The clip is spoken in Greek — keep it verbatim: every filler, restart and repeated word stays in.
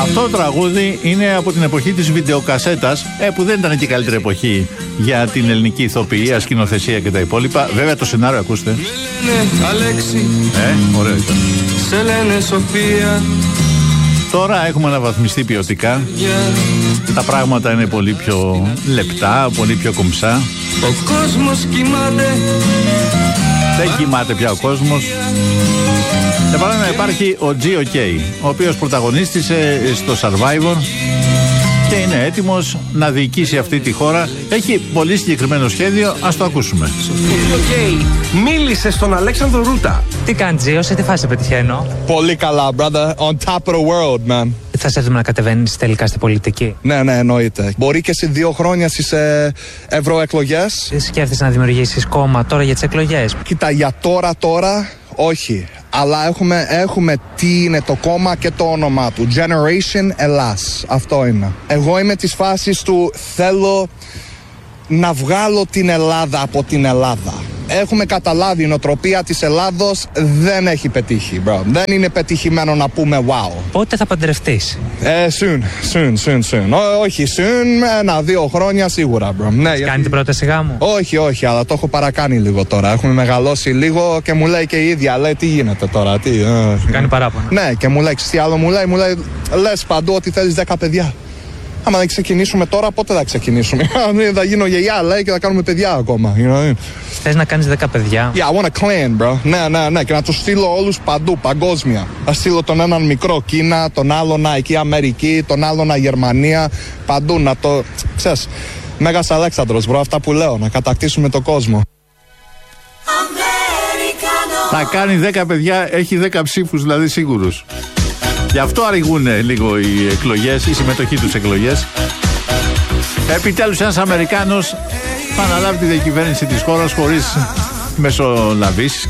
Αυτό το τραγούδι είναι από την εποχή της βιντεοκασέτας, ε, που δεν ήταν και η καλύτερη εποχή για την ελληνική ηθοποιία, σκηνοθεσία και τα υπόλοιπα. Βέβαια το σενάριο, ακούστε. Με λένε Αλέξη. Ε, ωραίο ήταν. Σε λένε Σοφία. Τώρα έχουμε αναβαθμιστεί ποιοτικά. Yeah. Τα πράγματα είναι πολύ πιο λεπτά, πολύ πιο κομψά. Ο κόσμος κοιμάται. Δεν κοιμάται πια ο κόσμος. Για παράδειγμα υπάρχει ο τζι ο κέι, ο οποίος πρωταγωνίστησε στο Survivor και είναι έτοιμος να διοικήσει αυτή τη χώρα. Έχει πολύ συγκεκριμένο σχέδιο, ας το ακούσουμε. τζι ο κέι μίλησε στον Αλέξανδρο Ρούτα. Τι κάνει Τζίο, σε τι φάση πετυχαίνω? Πολύ καλά, brother. On top of the world, man. Θα σε έρθουμε να κατεβαίνεις τελικά στην πολιτική? Ναι, ναι, εννοείται. Μπορεί και σε δύο χρόνια στις ε, ευρωεκλογές. Σκέφτεσαι να δημιουργήσεις κόμμα τώρα για τις εκλογές? Κοίτα, για τώρα τώρα όχι. Αλλά έχουμε, έχουμε τι είναι το κόμμα και το όνομά του. Generation Ελλάς. Αυτό είναι. Εγώ είμαι της φάσης του θέλω να βγάλω την Ελλάδα από την Ελλάδα. Έχουμε καταλάβει η νοοτροπία της Ελλάδος δεν έχει πετύχει, bro. Δεν είναι πετυχημένο να πούμε wow. Πότε θα παντρευτείς? Ε, soon, soon, soon, soon. Ό, όχι soon, ένα-δύο χρόνια σίγουρα, bro. Ναι, γιατί... κάνει την πρόταση γάμου? Όχι, όχι, αλλά το έχω παρακάνει λίγο τώρα. Έχουμε μεγαλώσει λίγο και μου λέει και η ίδια, λέει τι γίνεται τώρα, τι... Ε, κάνει παράπονο. Ναι, και μου λέει, τι άλλο μου λέει, μου λέει, λες παντού ότι θέλεις δέκα παιδιά. Άμα δεν ξεκινήσουμε τώρα, πότε θα ξεκινήσουμε? Θα γίνω γιαγιά, λέει, και θα κάνουμε παιδιά ακόμα. You know? Θες να κάνεις δέκα παιδιά? Yeah, I want a clan, bro. Ναι, ναι, ναι. Και να τους στείλω όλους παντού, παγκόσμια. Θα στείλω τον έναν μικρό Κίνα, τον άλλον εκεί Αμερική, τον άλλον Γερμανία. Παντού να το. Ξέρεις, Μέγας Αλέξανδρος, bro. Αυτά που λέω, να κατακτήσουμε τον κόσμο. Θα κάνει δέκα παιδιά, έχει δέκα ψήφους δηλαδή σίγουρους. Γι' αυτό αργούν λίγο οι εκλογές, η συμμετοχή τους εκλογές. Επιτέλους ένας Αμερικάνος θα αναλάβει τη διακυβέρνηση της χώρας χωρίς μεσολαβήσεις